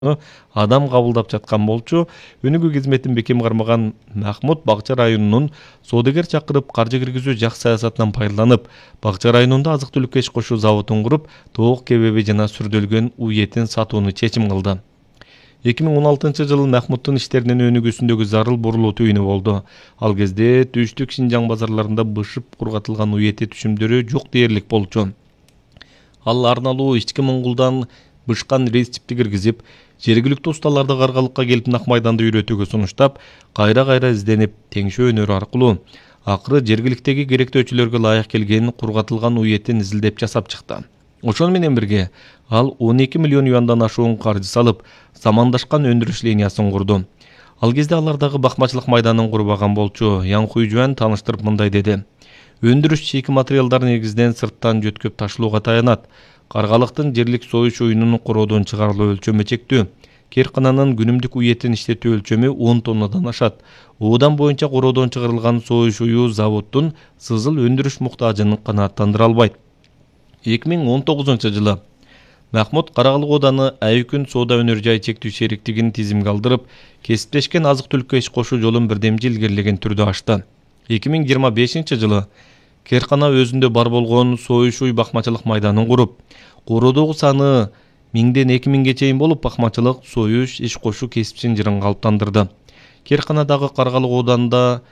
адам кабылдап жаткан болчу. Өнүгүү кызметін бекем кармаган Махмут Бакча районунун соодагер чакырып каржы киргизүү жак саясатынан пайдаланып, Бакча районунда азык-түлүккө иш кошуу заводун куруп, тоок кебеби жана сүрдөлгөн уй этин сатууну чечим кылды. 2016 Махмуттун иштеринин өнүгүүсүндөгү зарыл бурулуу түйүнү болду. Ал кезде Түштүк Шинжаң базарларында бышып кургатылган уй эти түшүмдөрү жок дээрлик болчу. Ал арналуу ички Моңгулдан бышкан рецепти киргизип, жергиликтүү усталарды Каргалыкка келип Нак майданды үйрөтүүгө сунуштап, кайра изденип, теңшөө өнөрү аркылуу акыры жергиликтеги керектөөчүлөргө ылайык келген кургатылган уй этин изилдеп жасап чыкты. Ошону менен бирге ал 12 миллион юандан ашуун каржы салып, замандашкан өндүрүш линиясын курду. Ал кезде алар дагы бакмачылык майданын курбаган болчу. Ян Хуйжуан тааныштырып мындай деди: өндүрүш чийки материалдар негизинен сырттан жөткөп ташылууга таянат. Каргалыктын жерлик союш уюнунун короодон чыгарылуу өлчөмү чектүү. Керкананын күнүмдүк уй этин иштетүү өлчөмү 10 тоннадан ашат. Оодан боюнча короодон чыгарылган союш уюу заводдун сызыл өндүрүш муктажын канааттандыра албайт. 2019 Махмут Каргалык ооданы Айкүн соода өнөр жай чектүү шериктигин тизимге алдырып, кесиптешкен азык-түлүккө иш кошуу жолун бирдемчи илгерилеген түрдө ачты. 2025 Керкана өзүндө бар болгон союш уй бакмачылык майданын куруп, короодогу саны 1000ден 2000ге чейин болуп, бакмачылык, союш, иш кошуу кесип синжирин калыптандырды. Керканадагы Каргалык ооданда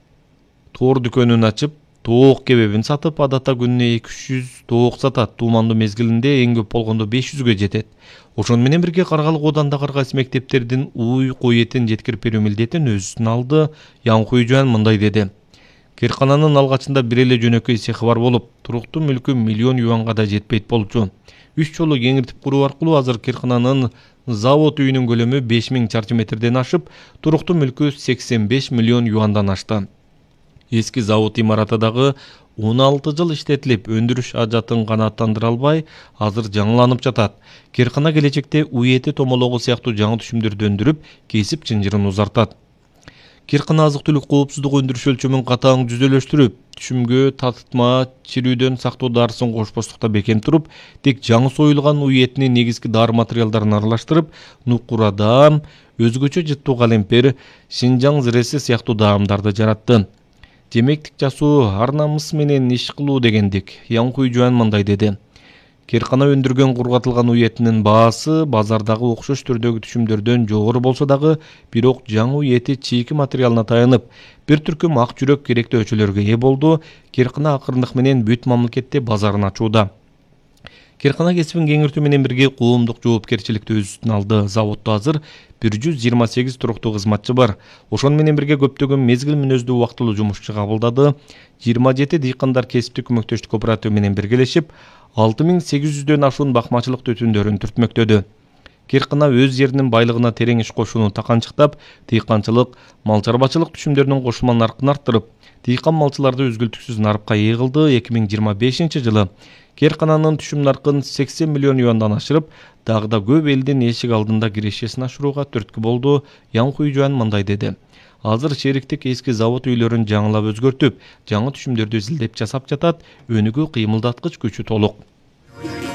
тоор дүкөнүн ачып, тоок кебебин сатып, адатта күнүнө 200 тоок сатат. Туумандуу мезгилинде эң көп болгондо 500ге жетет. Ошону менен бирге Каргалык оодандагы ар кайсы мектептердин уй, кой этин жеткирип берүү милдетин өз үстүнө алды. Ян Хуйжуан мындай деди: Керкананын алгачында бир эле жөнөкөй цехи бар болуп, туруктуу мүлкү миллион юанга да жетпейт болчу. 3 жолу кеңиртип куруу аркылуу азыр Керкананын завод үйүнүн көлөмү 5000 чарчы метрден ашып, туруктуу мүлкү 85 миллион юандан ашты. Эски завод имараты дагы 16 жыл иштетилип, өндүрүш ажатын канааттандыра албай, азыр жаңыланып жатат. Керкана келечекте уй эти, томологу сыяктуу жаңы түшүмдөрдү өндүрүп, кесип чынжырын узартат. Керкана азык-түлүк коопсуздук өндүрүш өлчөмүн катаң жүзөлөштүрүп, түшүмгө татытма, чирүүдөн сактоо дарысын кошпостукта бекем туруп, тек жаңы союлган уй этинин негизги дары материалдарын аралаштырып, нукура даам, өзгөчө жыттуу калемпер, Шинжаң зыреси сыяктуу даамдарды жаратты. Жемектик жасоо, ар намыс менен иш кылуу дегендик. Ян Хуйжуан мындай деди: Керкана өндүргөн кургатылган уй этинин баасы базардагы окшош түрдөгү түшүмдөрдөн жогору болсо дагы, бирок жаңы уй эти чийки материалына таянып, бир түркүм ак жүрөк керектөөчүлөргө ээ болду. Керкана акырындык менен бүт мамлекетте базарын ачууда. Керкана кесибин кеңиртүү менен бирге коомдук жоопкерчиликти өз үстүнө алды. Заводдо азыр 128 туруктуу кызматчы бар. Ошону менен бирге көптөгөн мезгил мүнөздүү убактылуу жумушчу кабылдады. 27 дыйкандар кесиптик көмөктөштүк кооперативы менен биргелешип, 6800дөн ашуун бакмачылык төтүндөрүн түртмөктөдү. Керкана өз жеринин байлыгына терең иш кошууну таканчыктап, дыйканчылык, мал чарбачылык түшүмдөрүнүн кошулма наркын арттырып, дыйкан малчыларды үзгүлтүксүз нарыкка ээ кылды. 2025 Керкананын түшүм наркын 80 миллион юандан ашырып, дагы да көп элдин эшик алдында кирешесин ашырууга түрткү болду. Ян Хуйжуан мындай деди: азыр шериктик эски завод үйлөрүн жаңылап өзгөртүп, жаңы түшүмдөрдү изилдеп жасап жатат. Өнүгүү кыймылдаткыч күчү толук.